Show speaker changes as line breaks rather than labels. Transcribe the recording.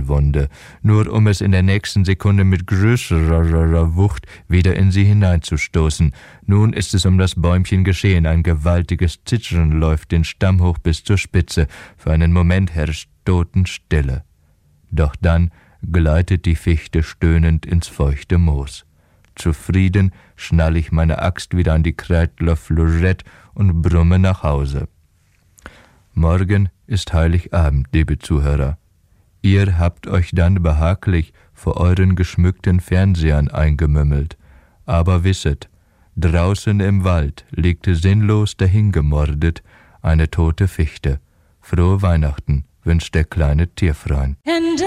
Wunde, nur um es in der nächsten Sekunde mit größerer Wucht wieder in sie hineinzustoßen. Nun ist es um das Bäumchen geschehen, ein gewaltiges Zittern läuft den Stamm hoch bis zur Spitze, für einen Moment herrscht Totenstille. Doch dann gleitet die Fichte stöhnend ins feuchte Moos. Zufrieden schnall ich meine Axt wieder an die Kreidler Florette und brumme nach Hause. Morgen ist Heiligabend, liebe Zuhörer. Ihr habt euch dann behaglich vor euren geschmückten Fernsehern eingemümmelt. Aber wisset, draußen im Wald liegt sinnlos dahingemordet eine tote Fichte. Frohe Weihnachten wünscht der kleine Tierfreund.